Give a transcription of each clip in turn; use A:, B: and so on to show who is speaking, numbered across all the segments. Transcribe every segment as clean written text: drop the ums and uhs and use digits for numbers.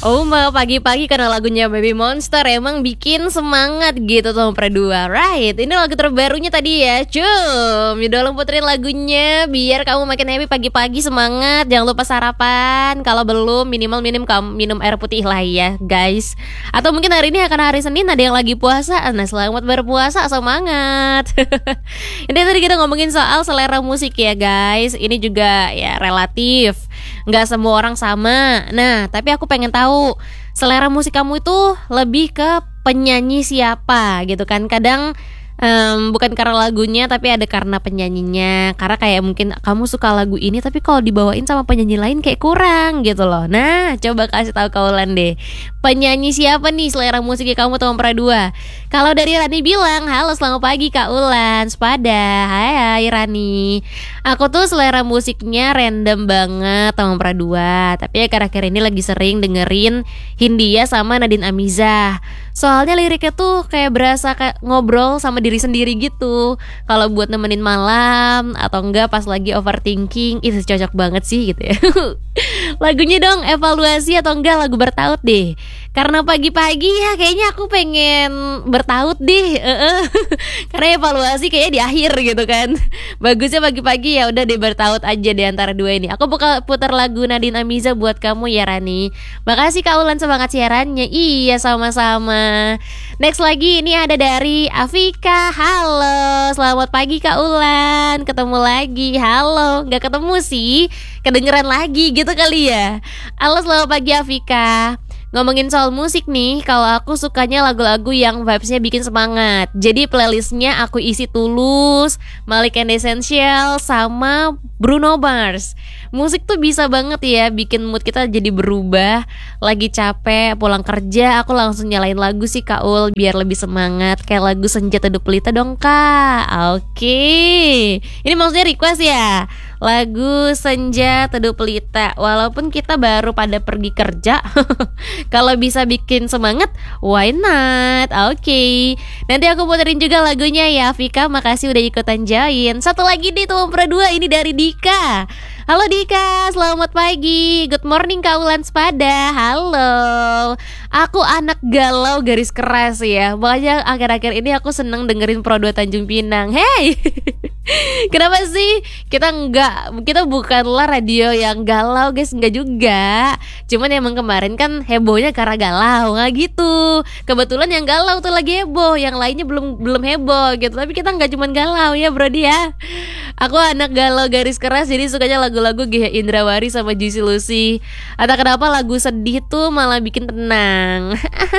A: Uma pagi-pagi karena lagunya Baby Monster emang bikin semangat gitu tuh berdua. Right, ini lagu terbarunya tadi ya. Yaudah puterin lagunya biar kamu makin happy pagi-pagi, semangat. Jangan lupa sarapan. Kalau belum minimal kamu minum air putih lah ya guys. Atau mungkin hari ini akan hari Senin ada yang lagi puasa. Nah selamat berpuasa, semangat. Ini tadi kita ngomongin soal selera musik ya guys. Ini juga ya relatif, nggak semua orang sama. Nah tapi aku pengen tahu selera musik kamu itu lebih ke penyanyi siapa gitu kan. Kadang bukan karena lagunya tapi ada karena penyanyinya. Karena kayak mungkin kamu suka lagu ini tapi kalau dibawain sama penyanyi lain kayak kurang gitu loh. Nah coba kasih tahu Kak Ulan deh, penyanyi siapa nih selera musiknya kamu tahun dua. Kalau dari Rani bilang, halo selamat pagi Kak Ulan, sepada. Hai Rani, aku tuh selera musiknya random banget tahun dua. Tapi ya akhir-akhir ini lagi sering dengerin Hindia sama Nadine Amizah. Soalnya liriknya tuh kayak berasa kayak ngobrol sama diri sendiri gitu. Kalau buat nemenin malam atau enggak pas lagi overthinking, itu cocok banget sih gitu ya. Lagunya dong evaluasi atau enggak lagu bertaut deh. Karena pagi-pagi ya kayaknya aku pengen bertaut deh. Karena evaluasi kayaknya di akhir gitu kan. Bagusnya pagi-pagi ya udah deh bertaut aja di antara dua ini. Aku bakal putar lagu Nadine Amizah buat kamu ya Rani. Makasih Kak Ulan semangat siarannya. Iya sama-sama. Next lagi ini ada dari Afika. Halo, selamat pagi Kak Ulan. Ketemu lagi. Halo, nggak ketemu sih, kedengeran lagi gitu kali ya. Halo selamat pagi Afika. Ngomongin soal musik nih, kalau aku sukanya lagu-lagu yang vibes-nya bikin semangat. Jadi playlistnya aku isi Tulus, Malik and Essential, sama Bruno Mars. Musik tuh bisa banget ya bikin mood kita jadi berubah. Lagi capek, pulang kerja, aku langsung nyalain lagu sih Kak Ul, biar lebih semangat. Kayak lagu Senja Teduh Pelita dong Kak. Oke, ini maksudnya request ya, lagu Senja Teduh Pelita. Walaupun kita baru pada pergi kerja, kalau bisa bikin semangat, why not? Oke. Nanti aku puterin juga lagunya ya Vika. Makasih udah ikutan join. Satu lagi nih tuh dua, ini dari Dika. Halo Dika, selamat pagi. Good morning Kak Ulan Sepada. Halo. Aku anak galau garis keras ya. Makanya akhir-akhir ini aku seneng dengerin Pro 2 Tanjung Pinang. Hey. Kenapa sih? Kita bukanlah radio yang galau guys, enggak juga. Cuman emang kemarin kan hebohnya karena galau, nggak gitu. Kebetulan yang galau tuh lagi heboh, yang lainnya belum heboh gitu. Tapi kita nggak cuman galau ya bro dia. Aku anak galau garis keras, jadi sukanya lagu-lagu Gia Indrawari sama Juicy Lucy. Atau kenapa lagu sedih tuh malah bikin tenang.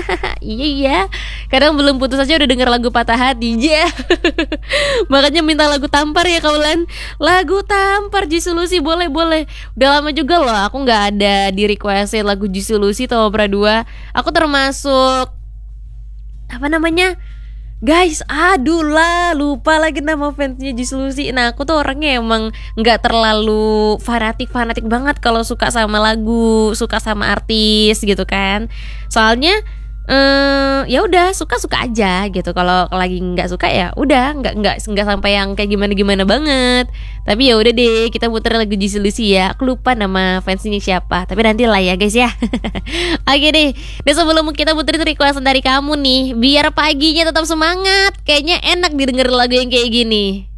A: Iya. Kadang belum putus aja udah denger lagu Patah Hati. Yeah. Makanya minta lagu Tampar ya Kaulan. Lagu Tampar Juicy Lucy boleh. Udah lama juga loh aku nggak ada di requestin lagu Juicy Lucy atau Opera 2. Aku termasuk apa namanya? Guys, aduh lah, lupa lagi nama fansnya Juicy Lucy. Nah aku tuh orangnya emang gak terlalu fanatik banget kalau suka sama lagu, suka sama artis gitu kan. Soalnya ya udah suka aja gitu. Kalau lagi nggak suka ya udah nggak sampai yang kayak gimana banget. Tapi ya udah deh, kita puter lagu Juicy Lucy ya. Aku lupa nama fansnya siapa, tapi nanti lah ya guys ya. Oke deh. Dan sebelum kita puterin requestan dari kamu nih, biar paginya tetap semangat, kayaknya enak didengar lagu yang kayak gini.